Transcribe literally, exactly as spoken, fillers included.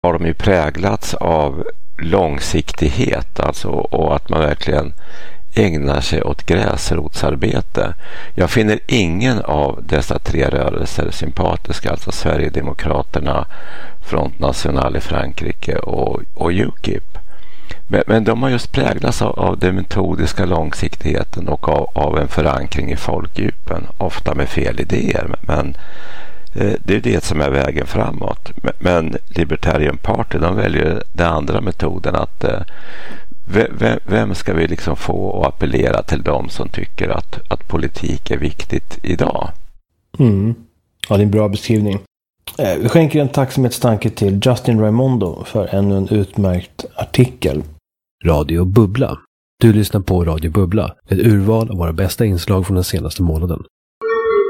har de ju präglats av långsiktighet, alltså, och att man verkligen ägnar sig åt gräsrotsarbete. Jag finner ingen av dessa tre rörelser sympatiska, alltså Sverigedemokraterna, Front National i Frankrike och, och U K I P. Men, men de har just präglats av, av den metodiska långsiktigheten och av, av en förankring i folkdjupen, ofta med fel idéer. Men eh, det är det som är vägen framåt. Men, men Libertarian Party, de väljer den andra metoden, att eh, vem, vem ska vi liksom få att appellera till dem som tycker att, att politik är viktigt idag? Mm. Ja, det är en bra beskrivning. Eh, vi skänker en tacksamhetstanke till Justin Raimondo för ännu en utmärkt artikel. Radio Bubbla. Du lyssnar på Radio Bubbla, ett urval av våra bästa inslag från den senaste månaden.